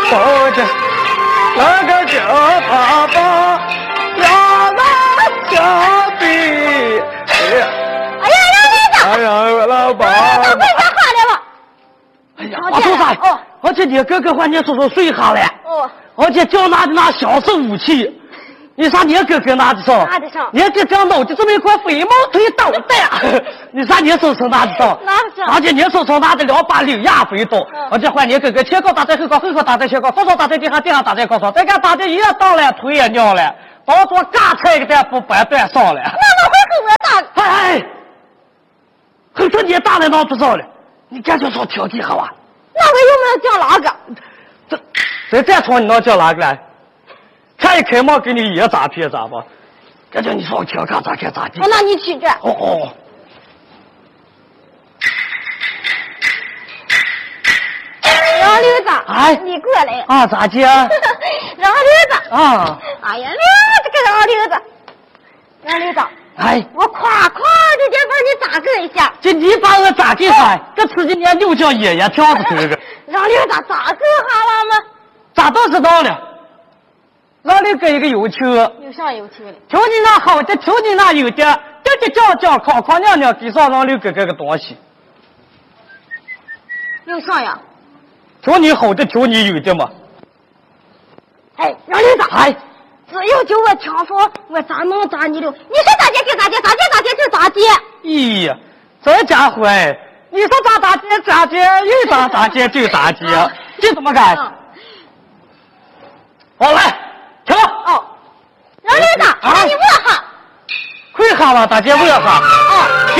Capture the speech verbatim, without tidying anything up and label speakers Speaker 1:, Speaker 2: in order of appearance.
Speaker 1: 走着那个叫爸爸呀啦小弟。
Speaker 2: 哎呀，杨妹子！
Speaker 1: 哎呀，老爸！
Speaker 2: 我回家换来了。
Speaker 1: 哎呀，我说啥？
Speaker 2: 哦，
Speaker 1: 而且你哥哥还你叔叔睡下了。
Speaker 2: 哦。
Speaker 1: 而且叫拿的那小式武器。你啥？你哥哥拿的上？
Speaker 2: 拿的上。
Speaker 1: 你这这脑袋这么一块飞毛腿导弹，你啥？你手上拿的上？
Speaker 2: 拿的上。
Speaker 1: 而且你手上拿的两把柳芽飞刀，嗯、而且换你哥哥前高打在后高，后高打在前高，高高打在地上，地上打在高上，再看打的也倒了，腿也尿了，到做嘎菜给他不掰断上了。
Speaker 2: 那我会是我打的。
Speaker 1: 哎哎，后头你打了闹不着了，你干脆说挑剔好吧？
Speaker 2: 那我有没有叫哪个？
Speaker 1: 这这再说你能叫哪个来？看一开门给你也咋撇咋吧？这叫你说挑看咋看咋地。
Speaker 2: 那你去这。
Speaker 1: 哦哦。
Speaker 2: 老刘子，
Speaker 1: 哎，
Speaker 2: 你过来。
Speaker 1: 啊，咋的？
Speaker 2: 老刘子。
Speaker 1: 啊。
Speaker 2: 哎呀，这个老刘子，老刘子。
Speaker 1: 哎，
Speaker 2: 我夸夸的得把你咋个一下？
Speaker 1: 这你把我咋地哈？这自己年就叫爷爷跳着这个。
Speaker 2: 老刘子咋个哈了吗？
Speaker 1: 咋都知道了。老刘哥一个有趣。
Speaker 2: 有啥有趣的？
Speaker 1: 听你那好的，听你那有的，这就叫叫康康娘娘给上老刘哥哥个东西。
Speaker 2: 有啥呀？
Speaker 1: 听你好的，听你有的嘛。
Speaker 2: 哎，老刘子，
Speaker 1: 哎。
Speaker 2: 只要就我听说我咋能咋你了？你说咋接就咋接，咋接咋接就咋接。
Speaker 1: 咦呀，这家伙哎，你说咋咋接咋接，又咋咋接就咋接，这怎么干？好、嗯、来，听。
Speaker 2: 哦，老刘子，那、啊、你问哈。
Speaker 1: 会哈了，大姐问哈。
Speaker 2: 哦。